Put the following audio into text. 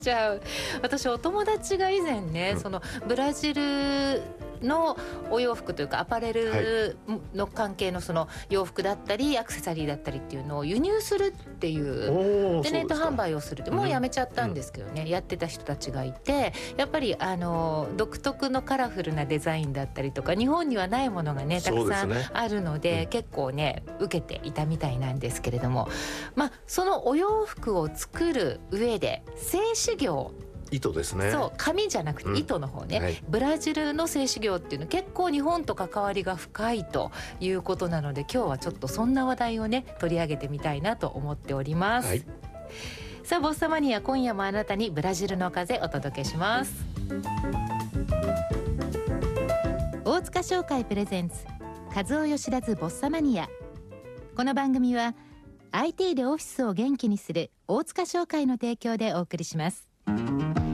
じゃあ私お友達が以前ね、そのブラジルのお洋服というかアパレルの関係のその洋服だったりアクセサリーだったりっていうのを輸入するっていうでネット販売をするってもうやめちゃったんですけどね、やってた人たちがいて、やっぱり独特のカラフルなデザインだったりとか日本にはないものがねたくさんあるので、結構ね受けていたみたいなんですけれども、そのお洋服を作る上で製糸業、 糸ですね。 そう、紙じゃなくて糸の方ね、ブラジルの製糸業っていうの結構日本と関わりが深いということなので、今日はちょっとそんな話題をね取り上げてみたいなと思っております、さあボッサマニア、今夜もあなたにブラジルの風お届けします。大塚商会プレゼンツカズオ吉田ズボッサマニア。この番組は IT でオフィスを元気にする大塚商会の提供でお送りします。